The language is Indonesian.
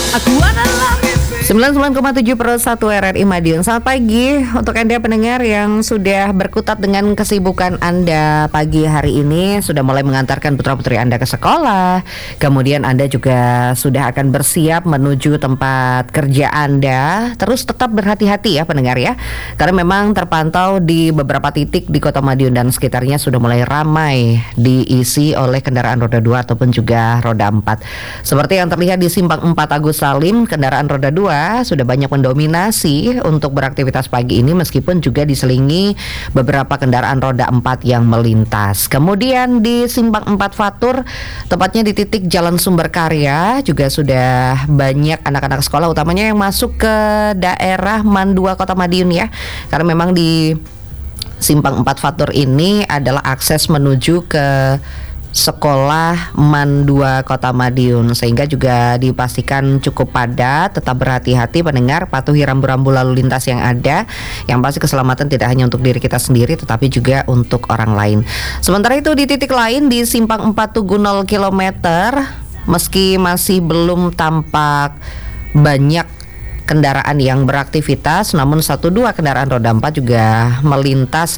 Aku adalah 99,7 per 1 RRI Madiun. Selamat pagi untuk Anda pendengar yang sudah berkutat dengan kesibukan Anda pagi hari ini. Sudah mulai mengantarkan putra-putri Anda ke sekolah. Kemudian Anda juga sudah akan bersiap menuju tempat kerja Anda. Terus tetap berhati-hati ya pendengar ya. Karena memang terpantau di beberapa titik di Kota Madiun dan sekitarnya sudah mulai ramai diisi oleh kendaraan roda 2 ataupun juga roda 4. Seperti yang terlihat di Simpang 4 Agus Salim, kendaraan roda 2 sudah banyak mendominasi untuk beraktivitas pagi ini meskipun juga diselingi beberapa kendaraan roda 4 yang melintas. Kemudian di Simpang 4 Fatur, tepatnya di titik Jalan Sumber Karya, juga sudah banyak anak-anak sekolah utamanya yang masuk ke daerah MAN 2 Kota Madiun ya. Karena memang di Simpang 4 Fatur ini adalah akses menuju ke Sekolah MAN 2 Kota Madiun, sehingga juga dipastikan cukup padat. Tetap berhati-hati pendengar, patuhi rambu-rambu lalu lintas yang ada. Yang pasti keselamatan tidak hanya untuk diri kita sendiri tetapi juga untuk orang lain. Sementara itu di titik lain di Simpang 4 Tugu 0 km, meski masih belum tampak banyak kendaraan yang beraktivitas, namun 1-2 kendaraan roda 4 juga melintas